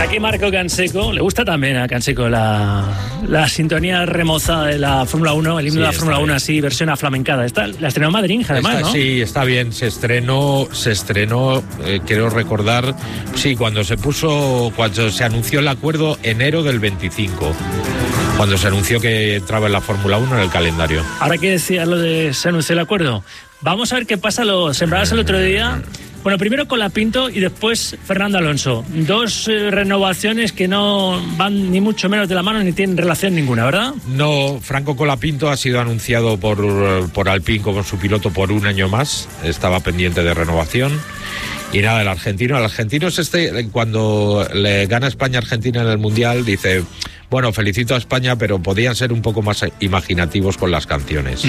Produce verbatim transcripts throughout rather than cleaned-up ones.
Aquí Marco Canseco, le gusta también a Canseco la, la sintonía remozada de la Fórmula uno, el himno sí, de la Fórmula uno así, versión aflamencada. Esta, la estrenó Madrid, además, está, ¿no? Sí, está bien, se estrenó, se estrenó, eh, quiero recordar, sí, cuando se puso, cuando se anunció el acuerdo, enero del veinticinco, cuando se anunció que entraba en la Fórmula uno en el calendario. Ahora que decías lo de se anunció el acuerdo, vamos a ver qué pasa, lo sembrabas el otro día. Bueno, primero Colapinto y después Fernando Alonso. Dos eh, renovaciones que no van ni mucho menos de la mano ni tienen relación ninguna, ¿verdad? No, Franco Colapinto ha sido anunciado por, por Alpine como su piloto por un año más. Estaba pendiente de renovación. Y nada, el argentino, el argentino es este, cuando le gana España a Argentina en el Mundial, dice, bueno, felicito a España, pero podían ser un poco más imaginativos con las canciones.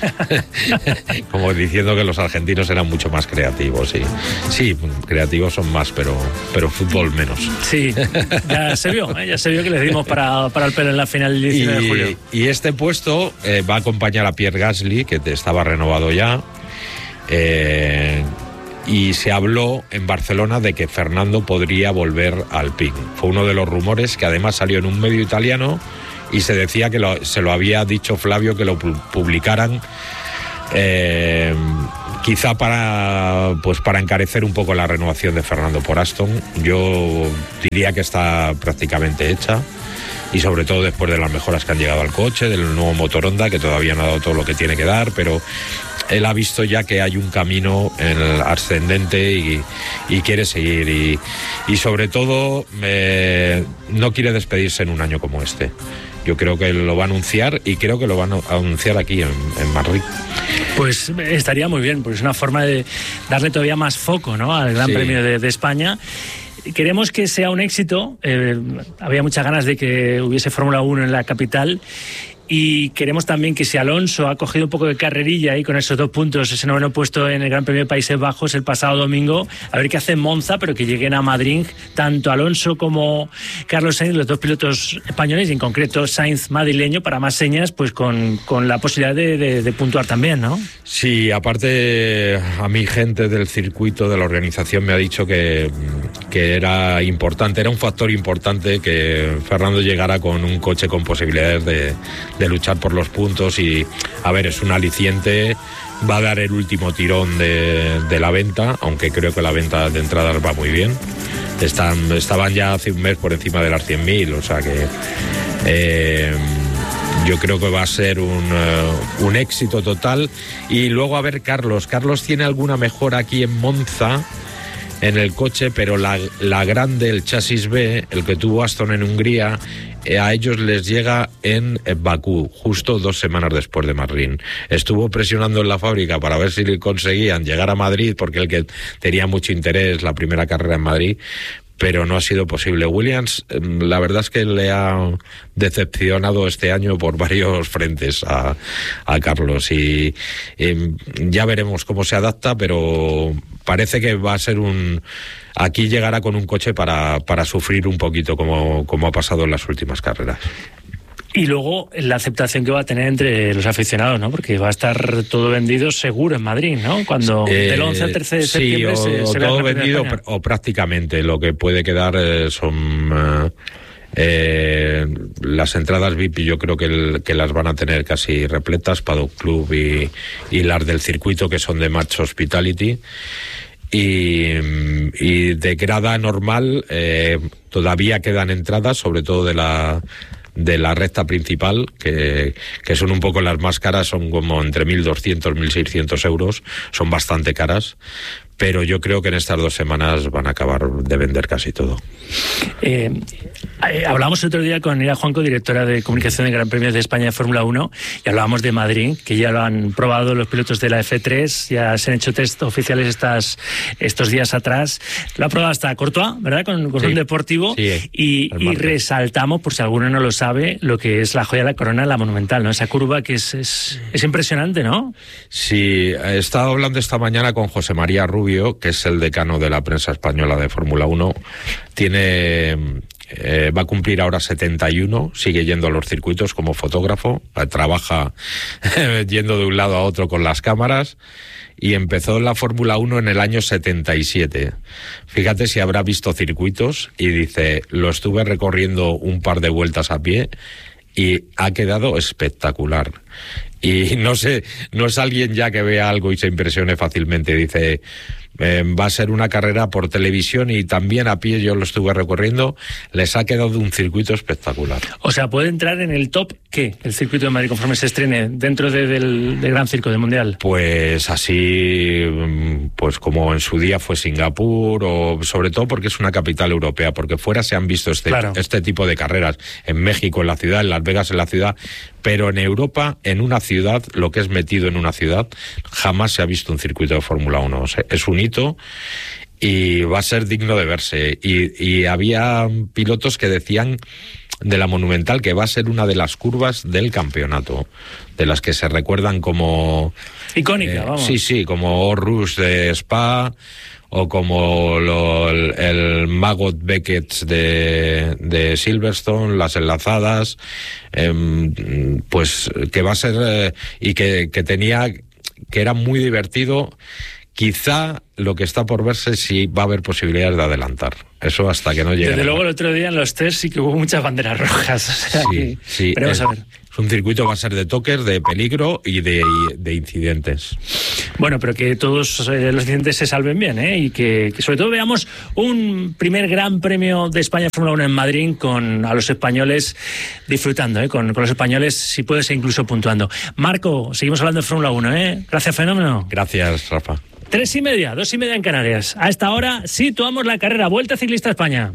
Como diciendo que los argentinos eran mucho más creativos, sí. Sí, creativos son más, pero, pero fútbol menos. Sí, ya se vio, ¿eh? ya se vio que les dimos para, para el pelo en la final del diecinueve de julio. Y este puesto eh, va a acompañar a Pierre Gasly, que estaba renovado ya, eh... y se habló en Barcelona de que Fernando podría volver al Alpine. Fue uno de los rumores que además salió en un medio italiano y se decía que lo, se lo había dicho Flavio que lo publicaran, eh, quizá para, pues para encarecer un poco la renovación de Fernando por Aston. Yo diría que está prácticamente hecha. Y sobre todo después de las mejoras que han llegado al coche, del nuevo motor Honda, que todavía no ha dado todo lo que tiene que dar, pero él ha visto ya que hay un camino en el ascendente y, y quiere seguir. Y, y sobre todo eh, no quiere despedirse en un año como este. Yo creo que lo va a anunciar y creo que lo van a anunciar aquí en, en Madrid. Pues estaría muy bien, porque es una forma de darle todavía más foco, ¿no?, al Gran sí. Premio de, de España. Queremos que sea un éxito, eh, había muchas ganas de que hubiese Fórmula uno en la capital y queremos también que si Alonso ha cogido un poco de carrerilla ahí con esos dos puntos, ese noveno puesto en el Gran Premio de Países Bajos el pasado domingo, a ver qué hace en Monza, pero que lleguen a Madrid tanto Alonso como Carlos Sainz, los dos pilotos españoles y en concreto Sainz madrileño, para más señas, pues con, con la posibilidad de, de, de puntuar también, ¿no? Sí, aparte a mi gente del circuito, de la organización, me ha dicho que, que era importante, era un factor importante que Fernando llegara con un coche con posibilidades de de luchar por los puntos y, a ver, es un aliciente, va a dar el último tirón de, de la venta, aunque creo que la venta de entradas va muy bien. Están, estaban ya hace un mes por encima de las cien mil, o sea que eh, yo creo que va a ser un, uh, un éxito total. Y luego, a ver, Carlos, Carlos tiene alguna mejora aquí en Monza, en el coche, pero la, la grande, el chasis B, el que tuvo Aston en Hungría, eh, a ellos les llega en Bakú, justo dos semanas después de Madrid. Estuvo presionando en la fábrica para ver si conseguían llegar a Madrid, porque el que tenía mucho interés, la primera carrera en Madrid, pero no ha sido posible. Williams, la verdad es que le ha decepcionado este año por varios frentes a, a Carlos y, y ya veremos cómo se adapta, pero parece que va a ser un... Aquí llegará con un coche para, para sufrir un poquito como, como ha pasado en las últimas carreras. Y luego la aceptación que va a tener entre los aficionados, ¿no? Porque va a estar todo vendido seguro en Madrid, ¿no? Cuando eh, del once al trece de septiembre sí, se, o, se todo vendido o prácticamente. Lo que puede quedar eh, son eh, eh, las entradas V I P. Yo creo que, el, que las van a tener casi repletas, Paddock Club y, y las del circuito, que son de Match Hospitality. Y, y de grada normal eh, todavía quedan entradas, sobre todo de la de la recta principal, que, que son un poco las más caras, son como entre mil doscientos, mil seiscientos euros, son bastante caras, pero yo creo que en estas dos semanas van a acabar de vender casi todo. Eh, eh, hablábamos el otro día con Ira Juanco, directora de comunicación de Gran Premio de España de Fórmula uno, y hablábamos de Madrid, que ya lo han probado los pilotos de la F tres, ya se han hecho test oficiales estas, estos días atrás. Lo ha probado hasta Courtois, ¿verdad? Con, con sí, un deportivo. Sí, y, y resaltamos, por si alguno no lo sabe, lo que es la joya de la corona, la Monumental, ¿no? Esa curva que es, es, es impresionante, ¿no? Sí, he estado hablando esta mañana con José María Rubio, que es el decano de la prensa española de Fórmula uno. Tiene, eh, va a cumplir ahora setenta y uno, sigue yendo a los circuitos como fotógrafo, eh, trabaja yendo de un lado a otro con las cámaras, y empezó en la Fórmula uno en el año setenta y siete. Fíjate si habrá visto circuitos, y dice, lo estuve recorriendo un par de vueltas a pie y ha quedado espectacular. Y no sé, no es alguien ya que vea algo y se impresione fácilmente. Dice, eh, va a ser una carrera por televisión y también a pie, yo lo estuve recorriendo, les ha quedado un circuito espectacular. O sea, puede entrar en el top, ¿qué? El circuito de Madrid conforme se estrene dentro de, del, del Gran Circo del Mundial. Pues así, pues como en su día fue Singapur, o sobre todo porque es una capital europea, porque fuera se han visto este, claro. este tipo de carreras, en México en la ciudad, en Las Vegas en la ciudad, pero en Europa, en una ciudad, lo que es metido en una ciudad, jamás se ha visto un circuito de Fórmula uno. O sea, es un hito y va a ser digno de verse. Y, y había pilotos que decían de la Monumental que va a ser una de las curvas del campeonato, de las que se recuerdan como... Icónica, eh, vamos. Sí, sí, como Rush de Spa, o como lo, el, el Maggot Beckett de, de Silverstone, las enlazadas, eh, pues que va a ser, eh, y que, que tenía, que era muy divertido. Quizá lo que está por verse si va a haber posibilidades de adelantar. Eso hasta que no llegue. Desde luego el otro día en los test sí que hubo muchas banderas rojas. O sea, sí, que... sí. Pero vamos es, a ver. Es un circuito, va a ser de toques, de peligro y de, de incidentes. Bueno, pero que todos eh, los incidentes se salven bien, ¿eh? Y que, que sobre todo veamos un primer Gran Premio de España Fórmula uno en Madrid con a los españoles disfrutando, ¿eh? Con, con los españoles, si puede ser incluso puntuando. Marco, seguimos hablando de Fórmula uno, ¿eh? Gracias, Fenómeno. Gracias, Rafa. Tres y media, dos y media en Canarias. A esta hora situamos la carrera Vuelta Ciclista a España.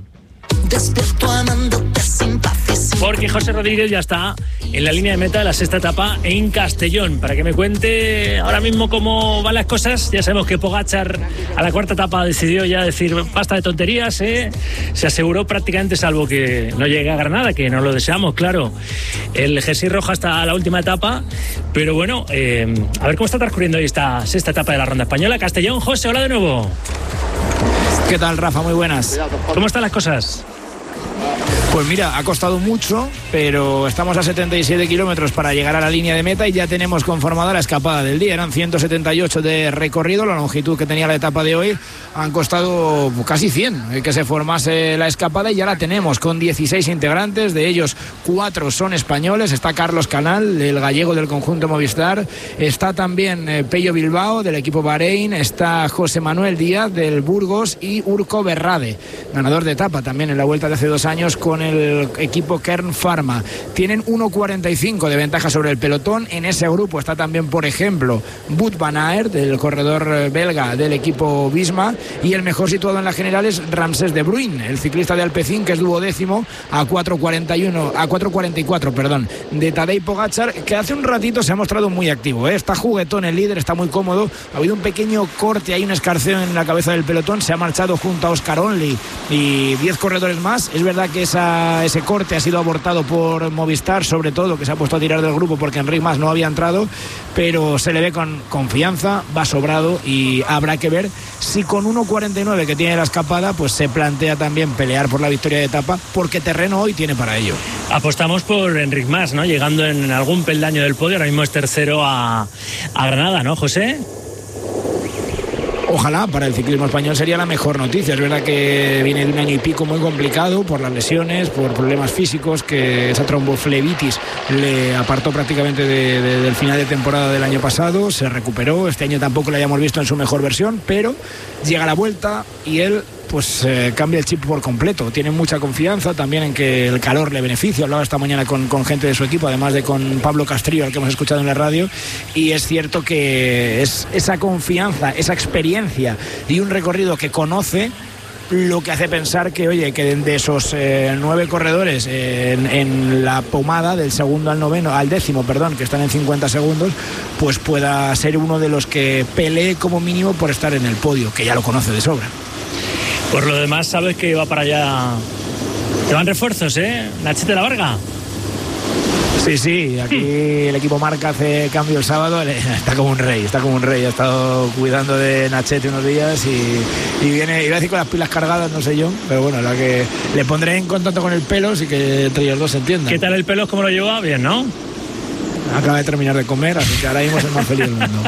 Porque José Rodríguez ya está en la línea de meta de la sexta etapa en Castellón. Para que me cuente ahora mismo cómo van las cosas. Ya sabemos que Pogačar a la cuarta etapa decidió ya decir basta de tonterías, ¿eh? Se aseguró prácticamente, salvo que no llegue a Granada, que no lo deseamos, claro, el jersey rojo hasta la última etapa. Pero bueno, eh, a ver cómo está transcurriendo hoy esta sexta etapa de la Ronda Española. Castellón, José, hola de nuevo. ¿Qué tal, Rafa? Muy buenas. ¿Cómo están las cosas? Pues mira, ha costado mucho, pero estamos a setenta y siete kilómetros para llegar a la línea de meta y ya tenemos conformada la escapada del día. Eran ciento setenta y ocho de recorrido, la longitud que tenía la etapa de hoy. Han costado casi cien que se formase la escapada y ya la tenemos con dieciséis integrantes. De ellos, cuatro son españoles. Está Carlos Canal, el gallego del conjunto Movistar. Está también eh, Pello Bilbao, del equipo Bahrein. Está José Manuel Díaz, del Burgos. Y Urko Berrade, ganador de etapa también en la Vuelta de hace dos años con el equipo Kern Pharma. Tienen uno cuarenta y cinco de ventaja sobre el pelotón. En ese grupo está también, por ejemplo, Wout van Aert, del corredor belga del equipo Visma, y el mejor situado en la general es Ramses de Bruyn, el ciclista de Alpecin, que es duodécimo a cuatro cuarenta y uno, a cuatro cuarenta y cuatro, perdón, de Tadej Pogačar, que hace un ratito se ha mostrado muy activo, ¿eh? Está juguetón el líder, está muy cómodo. Ha habido un pequeño corte, hay un escarceo en la cabeza del pelotón, se ha marchado junto a Oscar Onley y diez corredores más. Es verdad que esa, ese corte ha sido abortado por Movistar, sobre todo, que se ha puesto a tirar del grupo porque Enric Mas no había entrado, pero se le ve con confianza, va sobrado y habrá que ver si con uno cuarenta y nueve que tiene la escapada pues se plantea también pelear por la victoria de etapa, porque terreno hoy tiene para ello. Apostamos por Enric Mas, ¿no? Llegando en algún peldaño del podio, ahora mismo es tercero a, a Granada, ¿no, José? Ojalá, para el ciclismo español sería la mejor noticia. Es verdad que viene de un año y pico muy complicado por las lesiones, por problemas físicos, que esa tromboflebitis le apartó prácticamente de, de, del final de temporada del año pasado. Se recuperó, este año tampoco lo hayamos visto en su mejor versión, pero llega la vuelta y él pues eh, cambia el chip por completo. Tiene mucha confianza también en que el calor le beneficia. Hablaba esta mañana con, con gente de su equipo, además de con Pablo Castrillo, al que hemos escuchado en la radio, y es cierto que es esa confianza, esa experiencia y un recorrido que conoce lo que hace pensar que, oye, que de esos eh, nueve corredores eh, en, en la pomada, del segundo al noveno, al décimo, perdón, que están en cincuenta segundos, pues pueda ser uno de los que pelee como mínimo por estar en el podio, que ya lo conoce de sobra. Por lo demás, sabes que va para allá. Te van refuerzos, ¿eh? Nachete La Varga. Sí, sí, aquí el equipo Marca hace cambio el sábado, está como un rey, está como un rey, ha estado cuidando de Nachete unos días y, y viene, iba a decir con las pilas cargadas, no sé yo, pero bueno, la que le pondré en contacto con el Pelos y que entre ellos dos se entiendan. ¿Qué tal el Pelos? ¿Cómo lo lleva? Bien, ¿no? Acaba de terminar de comer, así que ahora mismo es el más feliz del mundo.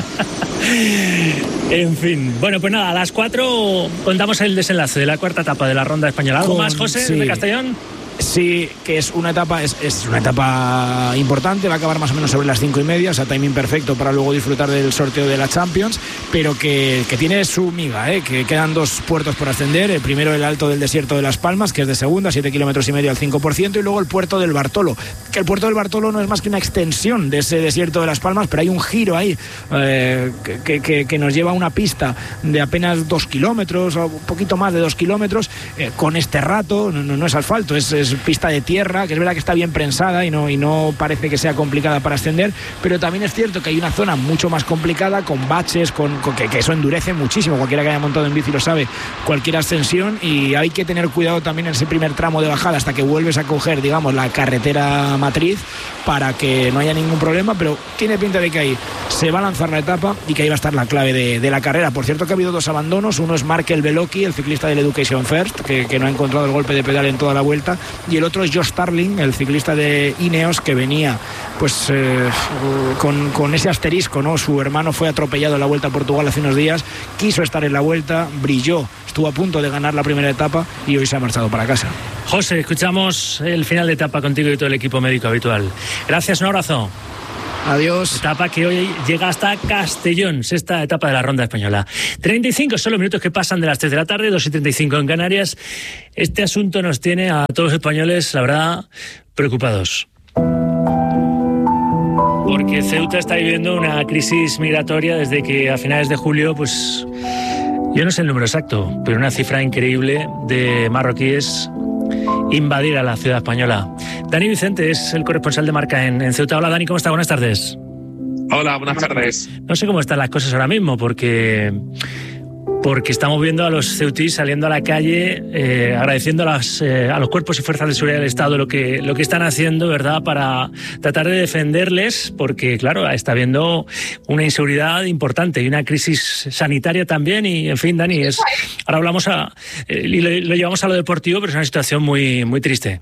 En fin, bueno, pues nada, a las cuatro contamos el desenlace de la cuarta etapa de la Ronda Española. ¿Algo Con, más, José, sí. de Castellón? Sí, que es una etapa es, es una etapa importante, va a acabar más o menos sobre las cinco y media, o sea, timing perfecto para luego disfrutar del sorteo de la Champions, pero que, que tiene su miga, ¿eh? Que quedan dos puertos por ascender, el primero el Alto del Desierto de Las Palmas, que es de segunda, siete kilómetros y medio al cinco por ciento, y luego el puerto del Bartolo, que el puerto del Bartolo no es más que una extensión de ese Desierto de Las Palmas, pero hay un giro ahí eh, que, que, que nos lleva a una pista de apenas dos kilómetros, o un poquito más de dos kilómetros, eh, con este rato, no, no, no es asfalto, es, es pista de tierra, que es verdad que está bien prensada y no, y no parece que sea complicada para ascender, pero también es cierto que hay una zona mucho más complicada, con baches, con, con que, que eso endurece muchísimo, cualquiera que haya montado en bici lo sabe, cualquier ascensión, y hay que tener cuidado también en ese primer tramo de bajada hasta que vuelves a coger, digamos, la carretera matriz, para que no haya ningún problema, pero tiene pinta de que ahí se va a lanzar la etapa y que ahí va a estar la clave de, de la carrera. Por cierto que ha habido dos abandonos, uno es Markel Beloki, el ciclista del Education First, que, que no ha encontrado el golpe de pedal en toda la vuelta, y el otro es Josh Starling, el ciclista de Ineos, que venía pues eh, con, con ese asterisco, ¿no? Su hermano fue atropellado en la Vuelta a Portugal hace unos días, quiso estar en la Vuelta, brilló, estuvo a punto de ganar la primera etapa y hoy se ha marchado para casa. José, escuchamos el final de etapa contigo y todo el equipo médico habitual. Gracias, un abrazo. Adiós. Etapa que hoy llega hasta Castellón, sexta etapa de la Ronda Española. treinta y cinco son los minutos que pasan de las tres de la tarde, dos y treinta y cinco en Canarias. Este asunto nos tiene a todos los españoles, la verdad, preocupados. Porque Ceuta está viviendo una crisis migratoria desde que a finales de julio, pues yo no sé el número exacto, pero una cifra increíble de marroquíes invadir a la ciudad española. Dani Vicente es el corresponsal de Marca en, en Ceuta. Hola Dani, ¿cómo está? Buenas tardes. Hola, buenas tardes. No sé cómo están las cosas ahora mismo, porque porque estamos viendo a los ceutís saliendo a la calle eh, agradeciendo a, las, eh, a los cuerpos y fuerzas de seguridad del Estado lo que, lo que están haciendo, ¿verdad?, para tratar de defenderles, porque claro, está habiendo una inseguridad importante y una crisis sanitaria también, y en fin, Dani, es, ahora hablamos a, eh, y lo, lo llevamos a lo deportivo, pero es una situación muy, muy triste.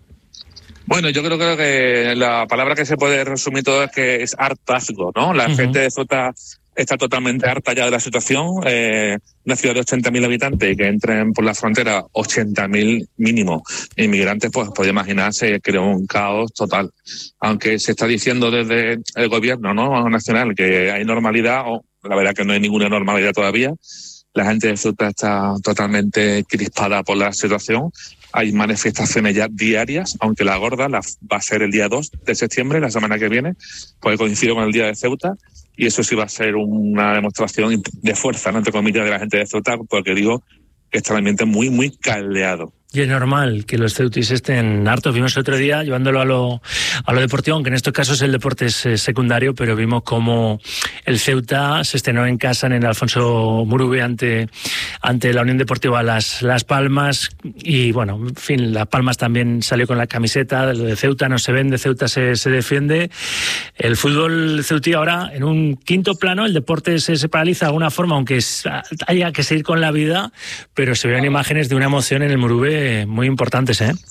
Bueno, yo creo, creo que la palabra que se puede resumir todo es que es hartazgo, ¿no? La uh-huh. gente de Ceuta está totalmente harta ya de la situación. Eh, una ciudad de ochenta mil habitantes y que entren por la frontera ochenta mil mínimo inmigrantes, pues puede imaginarse que creó un caos total. Aunque se está diciendo desde el gobierno, ¿no?, nacional, que hay normalidad, o la verdad que no hay ninguna normalidad todavía. La gente de Ceuta está totalmente crispada por la situación. Hay manifestaciones ya diarias, aunque la gorda la, va a ser el día dos de septiembre, la semana que viene, pues coincide con el día de Ceuta, y eso sí va a ser una demostración de fuerza, ¿no?, entre comillas, de la gente de Ceuta, porque digo que está el ambiente muy, muy caldeado. Y es normal que los ceutis estén hartos. Vimos el otro día, llevándolo a lo, a lo deportivo, aunque en estos casos el deporte es eh, secundario, pero vimos cómo el Ceuta se estrenó en casa en el Alfonso Murube ante, ante la Unión Deportiva Las, Las Palmas. Y bueno, en fin, Las Palmas también salió con la camiseta. Lo de Ceuta no se vende, Ceuta se, se defiende. El fútbol ceutí ahora en un quinto plano, el deporte se, se paraliza de alguna forma, aunque es, haya que seguir con la vida, pero se ven imágenes de una emoción en el Murube muy importantes, ¿eh?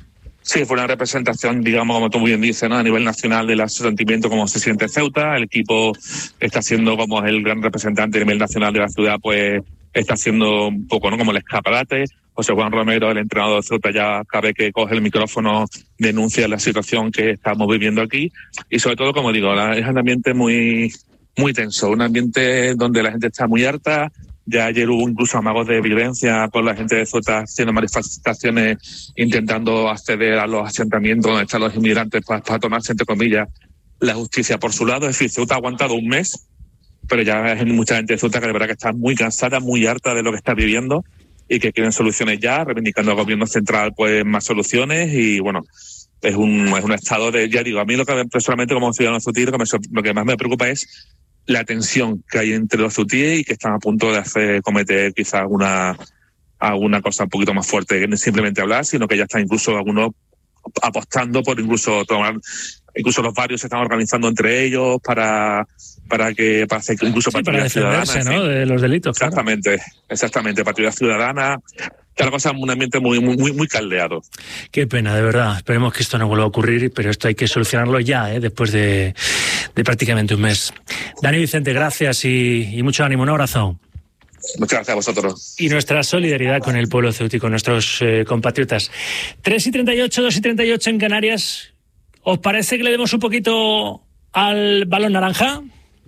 Sí, fue una representación, digamos, como tú muy bien dices, ¿no?, a nivel nacional del sentimiento como se siente Ceuta. El equipo está siendo como el gran representante a nivel nacional de la ciudad, pues está haciendo un poco, ¿no?, como el escaparate. José Juan Romero, el entrenador de Ceuta, ya cada vez que coge el micrófono denuncia la situación que estamos viviendo aquí. Y sobre todo, como digo, es un ambiente muy, muy tenso, un ambiente donde la gente está muy harta. Ya ayer hubo incluso amagos de violencia por la gente de Ceuta haciendo manifestaciones, intentando acceder a los asentamientos donde están los inmigrantes para, para tomarse, entre comillas, la justicia por su lado. Es decir, Ceuta ha aguantado un mes, pero ya hay mucha gente de Ceuta que de verdad que está muy cansada, muy harta de lo que está viviendo y que quieren soluciones ya, reivindicando al gobierno central pues más soluciones. Y bueno, es un, es un estado de, ya digo, a mí lo que personalmente como ciudadano ceutí, lo que, me, lo que más me preocupa es la tensión que hay entre los ceutíes y que están a punto de hacer cometer quizás alguna, alguna cosa un poquito más fuerte, que no es simplemente hablar, sino que ya está incluso algunos apostando por incluso tomar, incluso los barrios se están organizando entre ellos para para que para hacer incluso sí, para defenderse, ¿no? De los delitos. Exactamente, claro. exactamente, patrulla ciudadana. Cada cosa, un ambiente muy, muy, muy, muy caldeado. Qué pena, de verdad. Esperemos que esto no vuelva a ocurrir, pero esto hay que solucionarlo ya, ¿eh? Después de, de prácticamente un mes. Dani Vicente, gracias y, y mucho ánimo. Un abrazo. Muchas gracias a vosotros. Y nuestra solidaridad con el pueblo ceutí, nuestros eh, compatriotas. tres y treinta y ocho, dos y treinta y ocho en Canarias. ¿Os parece que le demos un poquito al balón naranja?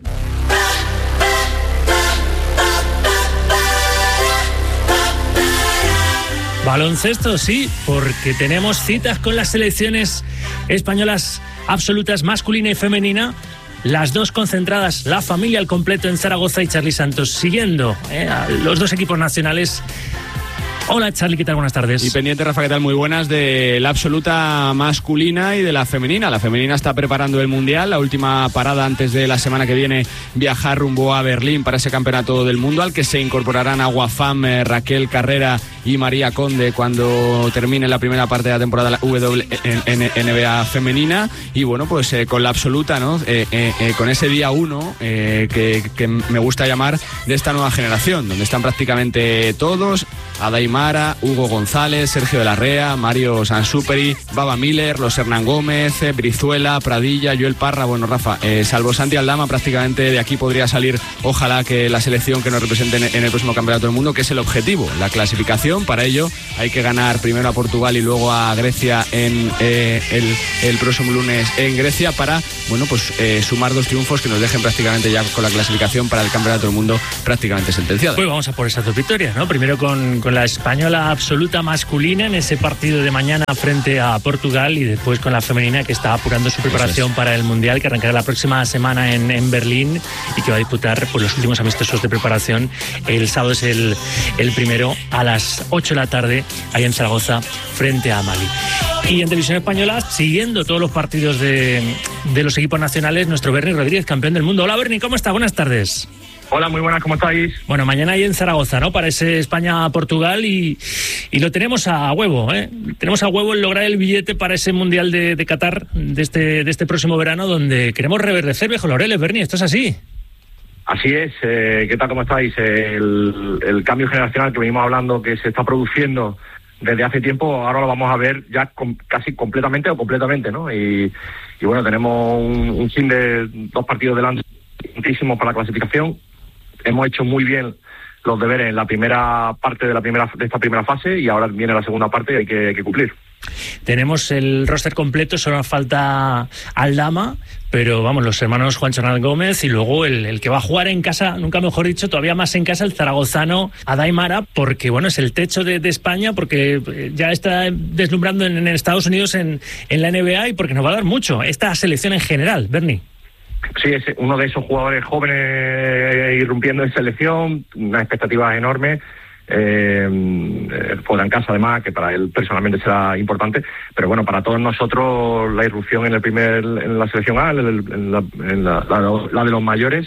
Baloncesto, sí, porque tenemos citas con las selecciones españolas absolutas, masculina y femenina. Las dos concentradas, la familia al completo en Zaragoza y Charly Santos siguiendo eh, a los dos equipos nacionales. Hola Charly, ¿qué tal? Buenas tardes. Y pendiente, Rafa, ¿qué tal? Muy buenas, de la absoluta masculina y de la femenina. La femenina está preparando el Mundial, la última parada antes de la semana que viene, viajar rumbo a Berlín para ese campeonato del mundo, al que se incorporarán a Guafam, eh, Raquel Carrera y María Conde cuando termine la primera parte de la temporada W N B A femenina. Y bueno, pues eh, con la absoluta, ¿no? Eh, eh, eh, con ese día uno eh, que, que me gusta llamar de esta nueva generación, donde están prácticamente todos: Adaimara, Hugo González, Sergio de la Rea, Mario Sansúperi, Baba Miller, los Hernán Gómez, Brizuela, Pradilla, Joel Parra. Bueno, Rafa, eh, salvo Santi Aldama, prácticamente de aquí podría salir, ojalá, que la selección que nos represente en, en el próximo campeonato del mundo, que es el objetivo, la clasificación. Para ello hay que ganar primero a Portugal y luego a Grecia en eh, el, el próximo lunes en Grecia, para, bueno, pues eh, sumar dos triunfos que nos dejen prácticamente ya con la clasificación para el campeonato del mundo prácticamente sentenciada. Pues vamos a por esas dos victorias, ¿no? Primero con, con la española absoluta masculina en ese partido de mañana frente a Portugal, y después con la femenina, que está apurando su preparación es. para el Mundial, que arrancará la próxima semana en, en Berlín y que va a disputar pues, los últimos amistosos de preparación. El sábado es el, el primero a las ocho de la tarde, ahí en Zaragoza, frente a Mali. Y en televisión española, siguiendo todos los partidos de, de los equipos nacionales, nuestro Berni Rodríguez, campeón del mundo. Hola Berni, ¿cómo está? Buenas tardes. Hola, muy buenas, ¿cómo estáis? Bueno, mañana ahí en Zaragoza, ¿no? Para ese España-Portugal, y, y lo tenemos a huevo, ¿eh? Tenemos a huevo el lograr el billete para ese Mundial de, de Qatar de este, de este próximo verano, donde queremos reverdecer viejos laureles. Berni, ¿esto es así? Así es. Eh, ¿Qué tal, cómo estáis? El, el cambio generacional que venimos hablando, que se está produciendo desde hace tiempo, ahora lo vamos a ver ya com, casi completamente o completamente, ¿no? Y, y bueno, tenemos un, un fin de dos partidos delante, importantísimos para la clasificación. Hemos hecho muy bien los deberes en la primera parte de la primera de esta primera fase, y ahora viene la segunda parte y hay que, hay que cumplir. Tenemos el roster completo, solo nos falta Aldama, pero vamos, los hermanos Juan Hernán Gómez, y luego el, el que va a jugar en casa, nunca mejor dicho, todavía más en casa, el zaragozano Adaimara, porque bueno, es el techo de, de España, porque ya está deslumbrando en, en Estados Unidos en, en la N B A, y porque nos va a dar mucho esta selección en general. Berni. Sí, es uno de esos jugadores jóvenes irrumpiendo en selección, unas expectativas enormes. Eh, fuera en casa, además, que para él personalmente será importante, pero bueno, para todos nosotros la irrupción en el primer en la selección A, en, el, en, la, en la, la, la de los mayores,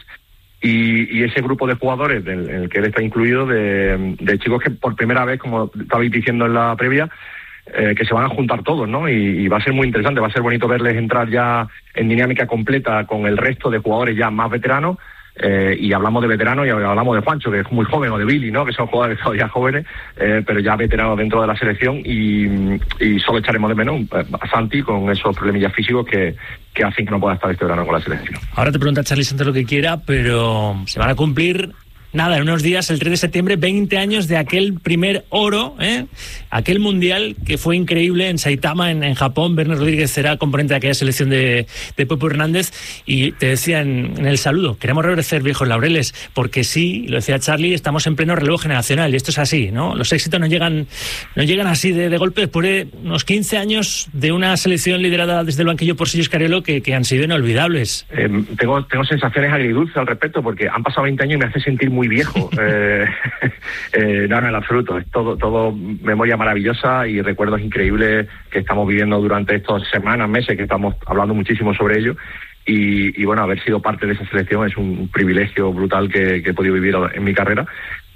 y, y ese grupo de jugadores en el que él está incluido, de, de chicos que por primera vez, como estabais diciendo en la previa, Eh, que se van a juntar todos, ¿no? Y, y va a ser muy interesante, va a ser bonito verles entrar ya en dinámica completa con el resto de jugadores ya más veteranos. Eh, y hablamos de veteranos y hablamos de Juancho, que es muy joven, o de Billy, ¿no? Que son jugadores todavía jóvenes, eh, pero ya veteranos dentro de la selección, y, y solo echaremos de menos a Santi con esos problemillas físicos que, que hacen que no pueda estar este verano con la selección. Ahora te pregunta Charly Santos lo que quiera, pero se van a cumplir... Nada, en unos días, el tres de septiembre, veinte años de aquel primer oro, ¿eh? Aquel mundial que fue increíble en Saitama, en, en Japón. Berni Rodríguez será componente de aquella selección de, de Pepe Hernández, y te decía en, en el saludo, queremos reverdecer viejos laureles, porque sí, lo decía Charly, estamos en pleno relevo generacional, y esto es así, ¿no? Los éxitos no llegan, no llegan así de, de golpe, después de unos quince años de una selección liderada desde el banquillo por Sillo Scariolo que, que han sido inolvidables. Eh, tengo, tengo sensaciones agridulces al respecto, porque han pasado veinte años y me hace sentir muy muy viejo. eh, eh, no, no, en absoluto. Es todo, todo memoria maravillosa y recuerdos increíbles que estamos viviendo durante estas semanas, meses, que estamos hablando muchísimo sobre ello. Y, y bueno, haber sido parte de esa selección es un privilegio brutal que, que he podido vivir en mi carrera.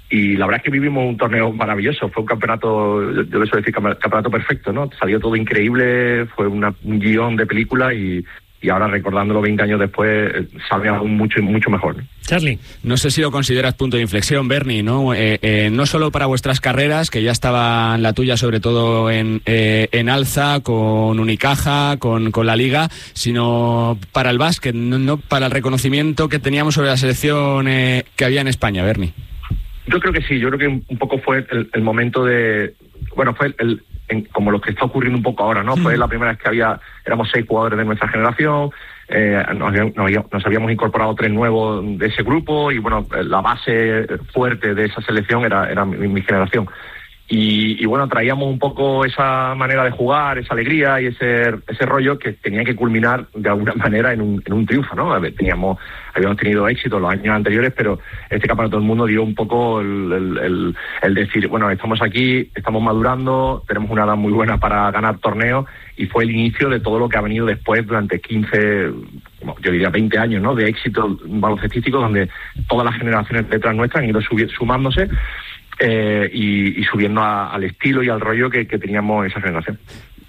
Y la verdad es que vivimos un torneo maravilloso, fue un campeonato, yo le suelo decir campeonato perfecto, ¿no? Salió todo increíble, fue una, un guión de película y, y ahora recordándolo veinte años después sabe aún mucho, mucho mejor. Charlie. No sé si lo consideras punto de inflexión, Bernie, ¿no? Eh, eh, no solo para vuestras carreras, que ya estaban la tuya sobre todo en, eh, en alza, con Unicaja, con, con la Liga, sino para el básquet, no, no para el reconocimiento que teníamos sobre la selección eh, que había en España, Bernie. Yo creo que sí, yo creo que un poco fue el, el momento de... Bueno, fue el, en, como lo que está ocurriendo un poco ahora, ¿no? Mm. Fue la primera vez que había éramos seis jugadores de nuestra generación, eh, nos, nos, nos habíamos incorporado tres nuevos de ese grupo y, bueno, la base fuerte de esa selección era, era mi, mi generación. Y, y bueno, traíamos un poco esa manera de jugar, esa alegría y ese ese rollo que tenía que culminar de alguna manera en un, en un triunfo, ¿no? Teníamos, habíamos tenido éxito los años anteriores, pero este campeonato del mundo dio un poco el, el, el, el decir, bueno, estamos aquí, estamos madurando, tenemos una edad muy buena para ganar torneos y fue el inicio de todo lo que ha venido después durante quince, yo diría veinte años, ¿no? De éxito baloncestístico donde todas las generaciones detrás nuestras han ido subi- sumándose. Eh, y, y subiendo a, al estilo y al rollo que, que teníamos esa generación.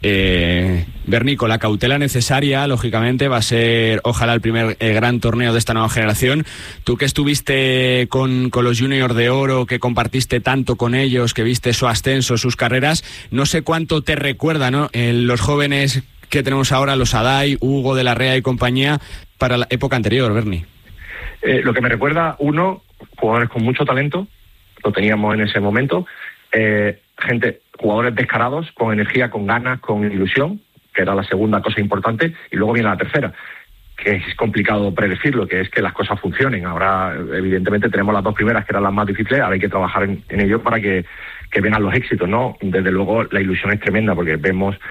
Eh, Bernie, con la cautela necesaria, lógicamente, va a ser ojalá el primer eh, gran torneo de esta nueva generación. Tú que estuviste con, con los Juniors de Oro, que compartiste tanto con ellos, que viste su ascenso, sus carreras, no sé cuánto te recuerda, ¿no? Eh, los jóvenes que tenemos ahora, los Adai, Hugo de la Rea y compañía, para la época anterior, Bernie. Eh, lo que me recuerda, uno, jugadores con mucho talento, lo teníamos en ese momento, eh, gente, jugadores descarados, con energía, con ganas, con ilusión, que era la segunda cosa importante, y luego viene la tercera, que es complicado predecirlo, que es que las cosas funcionen. Ahora, evidentemente, tenemos las dos primeras, que eran las más difíciles, ahora hay que trabajar en, en ello para que, que vengan los éxitos, ¿no? Desde luego, la ilusión es tremenda, porque vemos